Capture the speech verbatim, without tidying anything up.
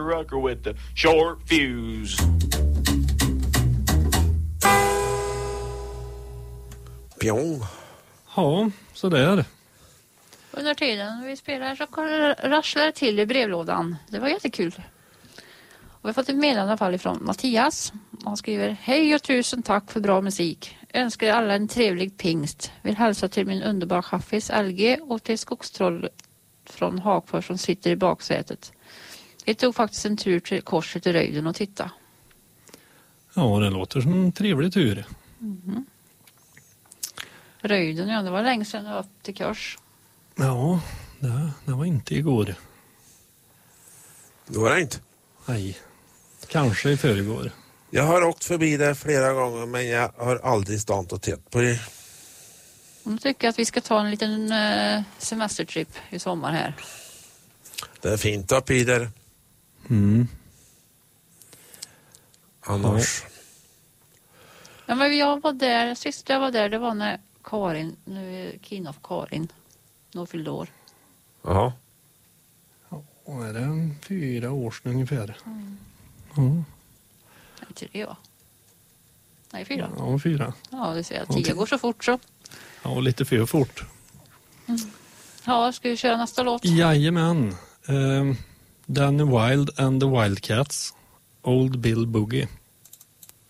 rucker with the short fuse. Pjong. Ja, så det är det. Under tiden vi spelar så rasslar det till i brevlådan. Det var jättekul. Och vi har fått ett meddelande i alla fall ifrån Mattias. Han skriver: hej och tusen tack för bra musik. Önskar alla en trevlig pingst. Vill hälsa till min underbara chaffis L G och till skogstrollet från Hagfors som sitter i baksätet. Vi tog faktiskt en tur till korset i Röjden och titta. Ja, det låter som en trevlig tur. Mm-hmm. Röjden, ja, det var länge sedan jag var till kurs. Ja, det, det var inte igår. Det var det inte. Nej, kanske i förrgår. Jag har åkt förbi där flera gånger, men jag har aldrig stått och tittat på det. Jag tycker att vi ska ta en liten uh, semestertrip i sommar här. Det är fint upp i där. Mm. Annars. Ja. Ja, men jag var där, sist jag var där, det var när Karin, nu Kina för Karin, nu fyllde år. Jaha. Ja, är det en fyra år sedan ungefär? Mm. Ja. Nej, tre va? Nej, fyra. Ja, fyra. Ja, det ser jag. Tio går så fort så. Ja, lite för fort. Mm. Ja, ska vi köra nästa låt? Jajamän. Uh, Danny Wilde and the Wildcats. Old Bill Boogie.